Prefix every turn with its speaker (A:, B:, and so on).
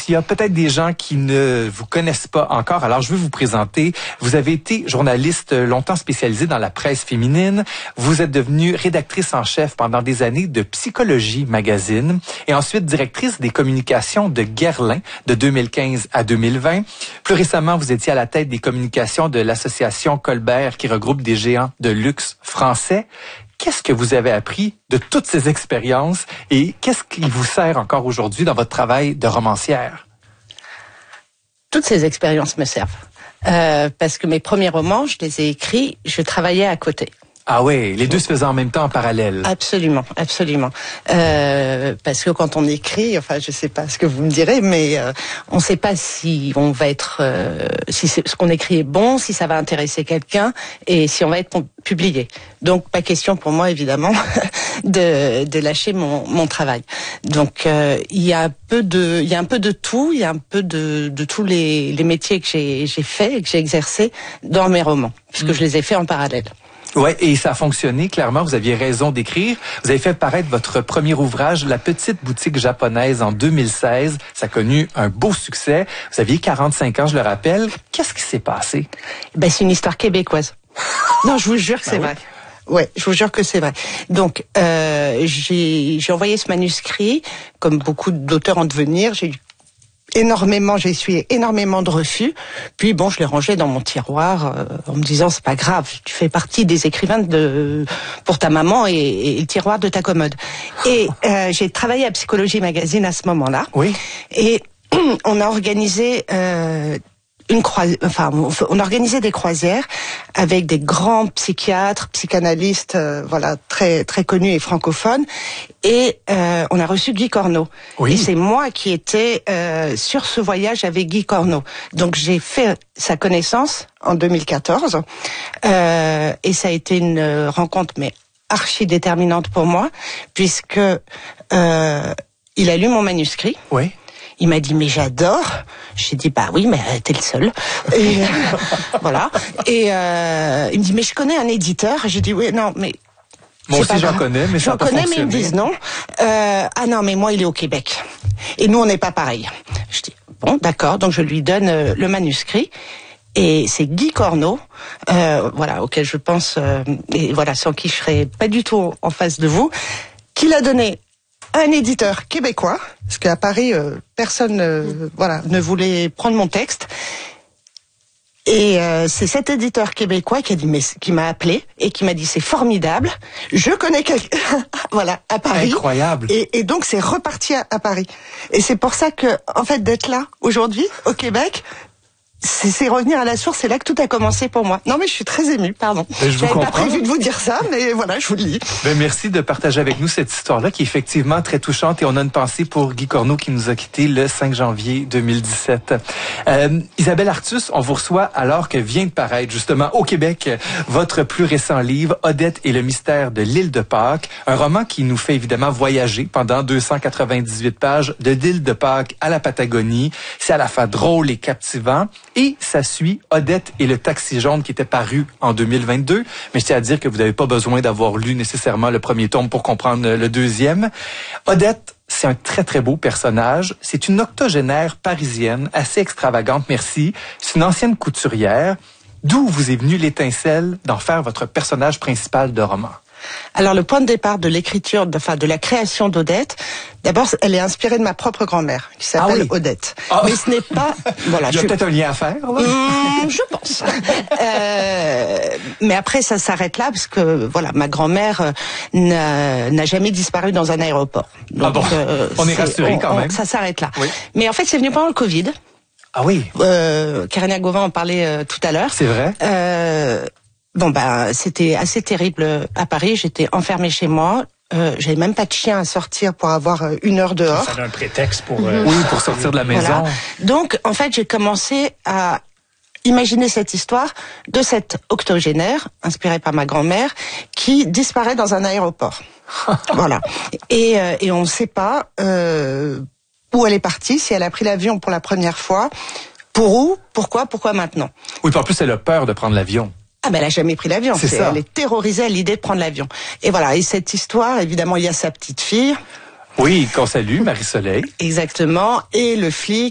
A: s'il y a peut-être des gens qui ne vous connaissent pas encore, alors je veux vous présenter. Vous avez été journaliste longtemps spécialisée dans la presse féminine. Vous êtes devenue rédactrice en chef pendant des années de Psychologie Magazine et ensuite directrice des communications de Guerlain de 2015 à 2020. Plus récemment, vous étiez à la tête des communications de l'association Colbert qui regroupe des géants de luxe français. Qu'est-ce que vous avez appris de toutes ces expériences et qu'est-ce qui vous sert encore aujourd'hui dans votre travail de romancière?
B: Toutes ces expériences me servent. Parce que mes premiers romans, je les ai écrits, je travaillais à côté.
A: Ah oui, les deux se faisaient en même temps en parallèle.
B: Absolument, absolument. Parce que quand on écrit, enfin, je sais pas ce que vous me direz, mais on sait pas si on va être, si ce qu'on écrit est bon, si ça va intéresser quelqu'un et si on va être publié. Donc, pas question pour moi, évidemment, de lâcher mon travail. Donc, il y a un peu de tout, il y a un peu de tous les métiers que j'ai fait et que j'ai exercé dans mes romans, puisque je les ai faits en parallèle.
A: Ouais, et ça a fonctionné, clairement, vous aviez raison d'écrire. Vous avez fait paraître votre premier ouvrage, La petite boutique japonaise, en 2016. Ça a connu un beau succès. Vous aviez 45 ans, je le rappelle. Qu'est-ce qui s'est passé?
B: Ben, c'est une histoire québécoise. Non, je vous jure que c'est vrai. Ouais, je vous jure que c'est vrai. Donc, j'ai envoyé ce manuscrit, comme beaucoup d'auteurs en devenir. J'ai essuyé énormément de refus. Puis bon, je l'ai rangé dans mon tiroir en me disant c'est pas grave, tu fais partie des écrivains pour ta maman et le tiroir de ta commode. Et j'ai travaillé à Psychologie Magazine à ce moment-là.
A: Oui.
B: Et on a organisé on organisait des croisières avec des grands psychiatres, psychanalystes, voilà, très très connus et francophones. Et on a reçu Guy Corneau.
A: Oui.
B: Et c'est moi qui étais sur ce voyage avec Guy Corneau. Donc j'ai fait sa connaissance en 2014. Et ça a été une rencontre mais archi déterminante pour moi, puisque il a lu mon manuscrit.
A: Oui.
B: Il m'a dit mais j'adore. J'ai dit bah oui mais t'es le seul. Et voilà. Et il me dit mais je connais un éditeur. J'ai dit oui non mais
A: moi aussi j'en connais mais ça n'a pas fonctionné.
B: Mais ils me disent non. Ah non mais moi il est au Québec. Et nous on n'est pas pareil. Je dis bon d'accord donc je lui donne le manuscrit. Et c'est Guy Corneau, voilà auquel je pense et voilà sans qui je serais pas du tout en face de vous, qui l'a donné un éditeur québécois, parce qu'à Paris, personne ne voulait prendre mon texte. Et c'est cet éditeur québécois qui m'a appelé et qui m'a dit c'est formidable, je connais quelqu'un voilà, à Paris.
A: Incroyable.
B: Et donc c'est reparti à Paris. Et c'est pour ça que, en fait, d'être là, aujourd'hui, au Québec, c'est revenir à la source, c'est là que tout a commencé pour moi. Non mais je suis très émue, pardon.
A: J'avais
B: pas prévu de vous dire ça, mais voilà, je vous le dis.
A: Merci de partager avec nous cette histoire-là qui est effectivement très touchante et on a une pensée pour Guy Corneau qui nous a quittés le 5 janvier 2017. Isabelle Artus, on vous reçoit alors que vient de paraître justement au Québec votre plus récent livre, Odette et le mystère de l'île de Pâques, un roman qui nous fait évidemment voyager pendant 298 pages de l'île de Pâques à la Patagonie. C'est à la fois drôle et captivant. Et ça suit Odette et le taxi jaune qui était paru en 2022. Mais je tiens à dire que vous n'avez pas besoin d'avoir lu nécessairement le premier tome pour comprendre le deuxième. Odette, c'est un très très beau personnage. C'est une octogénaire parisienne assez extravagante, merci. C'est une ancienne couturière. D'où vous est venue l'étincelle d'en faire votre personnage principal de roman?
B: Alors le point de départ de l'écriture, de la création d'Odette, d'abord elle est inspirée de ma propre grand-mère qui s'appelle Odette.
A: Ah.
B: Mais ce n'est pas voilà.
A: Il y a peut-être un lien à faire. Là.
B: Je pense. Mais après ça s'arrête là parce que voilà ma grand-mère n'a jamais disparu dans un aéroport. Donc,
A: on est rassuré quand même.
B: Ça s'arrête là.
A: Oui.
B: Mais en fait c'est venu pendant le Covid.
A: Ah oui.
B: Karina Gauvin en parlait tout à l'heure.
A: C'est vrai.
B: Bon c'était assez terrible à Paris. J'étais enfermée chez moi. J'avais même pas de chien à sortir pour avoir 1 heure dehors.
C: Ça donne un prétexte pour
A: oui pour sortir de la maison.
B: Voilà. Donc en fait j'ai commencé à imaginer cette histoire de cette octogénaire inspirée par ma grand-mère qui disparaît dans un aéroport. Voilà. Et on ne sait pas où elle est partie, si elle a pris l'avion pour la première fois, pour où, pourquoi maintenant.
A: Oui, puis en plus elle a peur de prendre l'avion.
B: Ah ben elle a jamais pris l'avion. Elle est terrorisée à l'idée de prendre l'avion. Et voilà. Et cette histoire, évidemment, il y a sa petite fille.
A: Oui, qu'on salue, Marie-Soleil.
B: Exactement. Et le flic